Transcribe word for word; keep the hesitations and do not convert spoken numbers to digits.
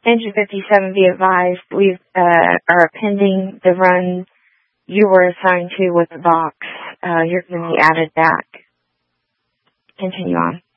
Engine fifty-seven, be advised, we uh, are appending the run you were assigned to with the box. Uh, you're going to be added back. Continue on.